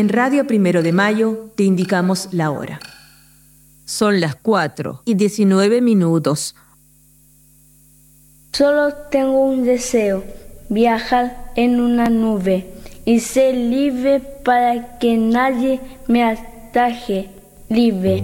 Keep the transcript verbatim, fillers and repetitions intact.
En Radio Primero de Mayo te indicamos la hora. Son las cuatro y diecinueve minutos. Solo tengo un deseo, viajar en una nube y ser libre para que nadie me ataje, libre.